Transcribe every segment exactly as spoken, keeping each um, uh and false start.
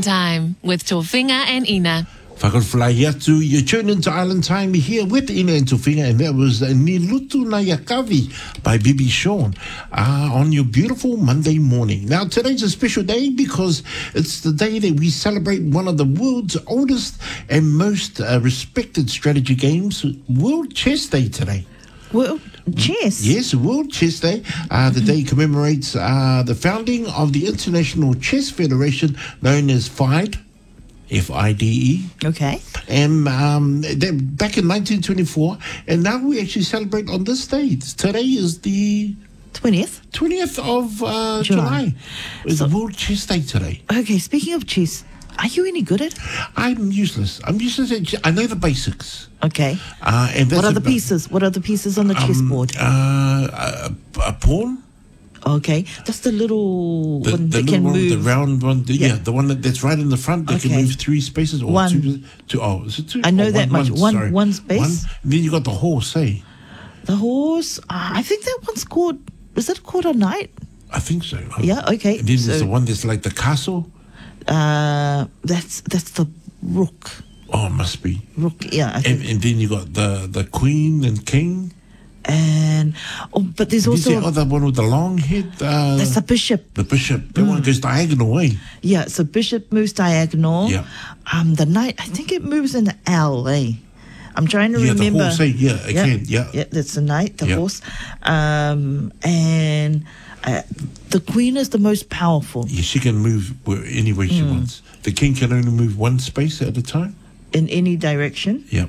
Island Time with Tofinga and Ina. Whakawhai atu, you tune into Island Time here with Ina and Tofinga, and that was uh, Ni Lutu Na Yakavi by Bibi Sean uh, on your beautiful Monday morning. Now, today's a special day because it's the day that we celebrate one of the world's oldest and most uh, respected strategy games, World Chess Day today. World Chess? Yes, World Chess Day. Uh, the day commemorates uh, the founding of the International Chess Federation, known as FIDE. F I D E. Okay. And um, back in nineteen twenty-four, and now we actually celebrate on this day. Today is the twentieth? twentieth of uh, July. July. It's so, World Chess Day today. Okay, speaking of chess, are you any good at it? I'm useless. I'm useless at chess. I know the basics. Okay. Uh, and that's what are the about, pieces? What are the pieces on the um, chessboard? Uh, a, a pawn. Okay, that's the little the, one the that little can one, move. The round one, the, yeah. yeah, the one that, that's right in the front that okay. can move three spaces or one. two. two oh, is it two? I know oh, that one, much. One, one, sorry. one space. One. And then you got the horse, eh? The horse. Uh, I think that one's called. Is it called a knight? I think so. Huh? Yeah. Okay. And then so, there's the one that's like the castle. Uh, that's that's the rook. Oh, it must be rook. Yeah. I think. And, and then you got the the queen and king. And oh, but there's also the other one with the long head. Uh, that's the bishop. The bishop. That mm. one goes diagonal way. Yeah, so bishop moves diagonal. Yeah. Um, the knight, I think it moves in the L. Eh? I'm trying to yeah, remember. The horse, eh? Yeah, it yeah, can. Yeah. Yeah, that's the knight, the yeah. horse. Um, and uh, the queen is the most powerful. Yeah, she can move any way she mm. wants. The king can only move one space at a time. In any direction. Yeah.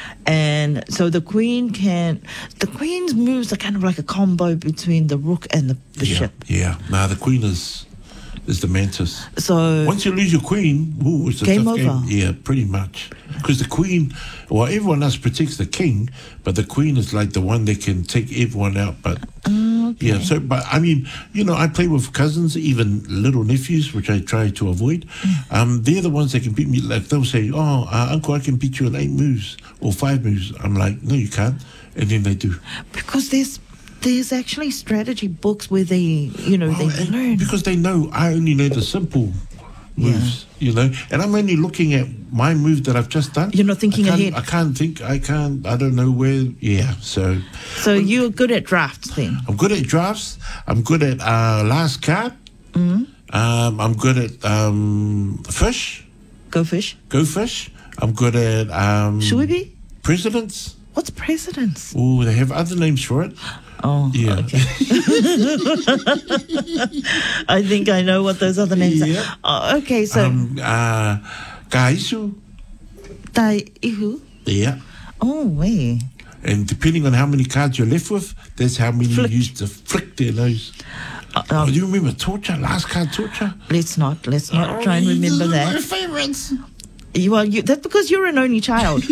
And so the queen can, the queen's moves are kind of like a combo between the rook and the bishop. Yeah, yeah. Now the queen is is the mantis. So once you lose your queen, ooh, it's a game tough over. Game. Yeah, pretty much. Because the queen, well, everyone else protects the king, but the queen is like the one that can take everyone out. But okay. yeah, so but I mean, you know, I play with cousins, even little nephews, which I try to avoid. Um, they're the ones that can beat me. Like they'll say, "Oh, uh, uncle, I can beat you in eight moves or five moves." I'm like, "No, you can't," and then they do. Because there's there's actually strategy books where they, you know, oh, they learn because they know I only know the simple moves, yeah. you know, and I'm only looking at my move that I've just done. You're not thinking I ahead. I can't think. I can't. I don't know where. Yeah. So. So um, you're good at drafts then. I'm good at drafts. I'm good at uh, last card. Mm-hmm. Um, I'm good at um, fish. Go fish. Go fish. I'm good at. Um, Should we be? Presidents. What's presidents? Oh, they have other names for it. Oh, yeah. Okay. I think I know what those other names yeah. are. Oh, okay, so. Um, uh, Kaisu. Taihu? Yeah. Oh, wait. And depending on how many cards you're left with, that's how many flick. you use to flick their nose. Uh, um, oh, do you remember torture? Last card torture? Let's not. Let's not oh, try and remember that. My favorites. Well, you, that's because you're an only child.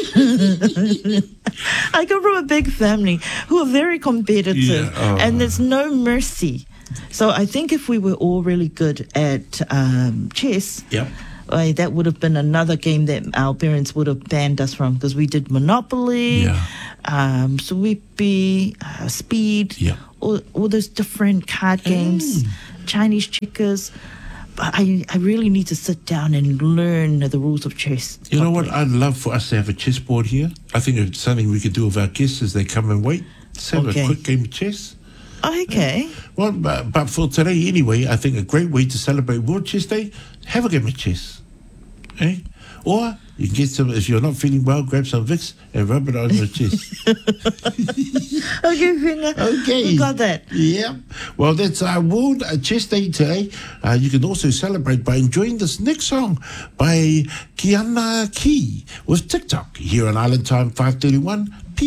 I come from a big family who are very competitive, yeah, oh. and there's no mercy. So I think if we were all really good at um, chess, yep. uh, that would have been another game that our parents would have banned us from, because we did Monopoly, yeah. um, Sweepy, uh, Speed, yeah. all, all those different card games, mm. Chinese checkers. I, I really need to sit down and learn the rules of chess. You know what? I'd love for us to have a chessboard here. I think it's something we could do with our guests as they come and wait. Let's have okay. a quick game of chess. Okay. Uh, well, but, but for today anyway, I think a great way to celebrate World Chess Day, have a game of chess. Eh? Or you can get some, if you're not feeling well, grab some Vicks and rub it on your chest. Okay, Finger. Okay. We got that. Yeah. Well, that's our World Chess Day today. Uh, you can also celebrate by enjoying this next song by Kiana Key with TikTok here on Island Time five thirty-one.